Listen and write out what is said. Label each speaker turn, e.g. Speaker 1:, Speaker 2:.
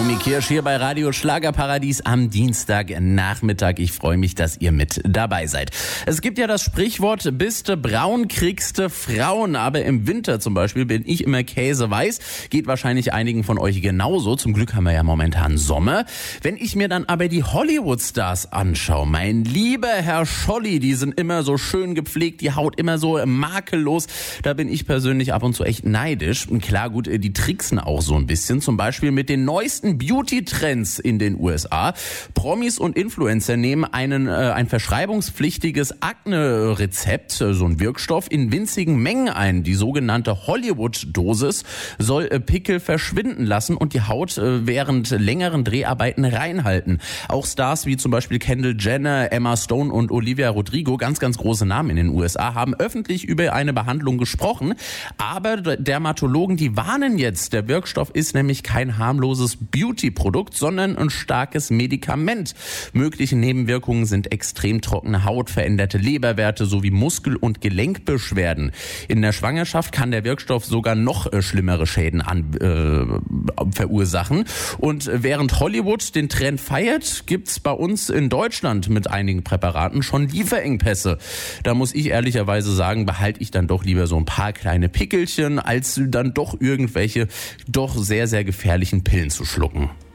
Speaker 1: Domi Kirsch hier bei Radio Schlagerparadies am Dienstagnachmittag. Ich freue mich, dass ihr mit dabei seid. Es gibt ja das Sprichwort, bist du braun, kriegst du Frauen. Aber im Winter zum Beispiel bin ich immer käseweiß. Geht wahrscheinlich einigen von euch genauso. Zum Glück haben wir ja momentan Sommer. Wenn ich mir dann aber die Hollywood-Stars anschaue, mein lieber Herr Scholli, die sind immer so schön gepflegt, die Haut immer so makellos. Da bin ich persönlich ab und zu echt neidisch. Und klar, gut, die tricksen auch so ein bisschen. Zum Beispiel mit den neuesten Beauty-Trends in den USA. Promis und Influencer nehmen ein verschreibungspflichtiges Akne-Rezept, so ein Wirkstoff, in winzigen Mengen ein. Die sogenannte Hollywood-Dosis soll Pickel verschwinden lassen und die Haut während längeren Dreharbeiten reinhalten. Auch Stars wie zum Beispiel Kendall Jenner, Emma Stone und Olivia Rodrigo, ganz, ganz große Namen in den USA, haben öffentlich über eine Behandlung gesprochen. Aber Dermatologen, die warnen jetzt, der Wirkstoff ist nämlich kein harmloses Beauty-Produkt, sondern ein starkes Medikament. Mögliche Nebenwirkungen sind extrem trockene Haut, veränderte Leberwerte sowie Muskel- und Gelenkbeschwerden. In der Schwangerschaft kann der Wirkstoff sogar noch schlimmere Schäden verursachen. Und während Hollywood den Trend feiert, gibt's bei uns in Deutschland mit einigen Präparaten schon Lieferengpässe. Da muss ich ehrlicherweise sagen, behalte ich dann doch lieber so ein paar kleine Pickelchen, als dann doch irgendwelche doch sehr, sehr gefährlichen Pillen zu schlucken.